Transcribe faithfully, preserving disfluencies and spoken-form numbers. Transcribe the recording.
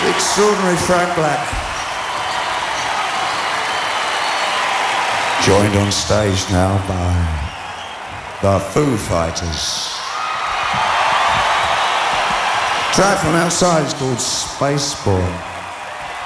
The extraordinary Frank Black. Joined on stage now by the Foo Fighters. Track from outside is called Spaceball.